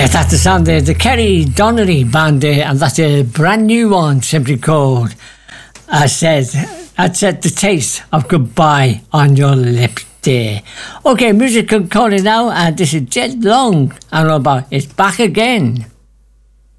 Yes, that's the sound there. The Kerry Donnelly band there, and that's a brand new one, simply called I said the taste of goodbye on your lips there. Okay, music can call it now, and this is Jet Long, and about It's Back Again.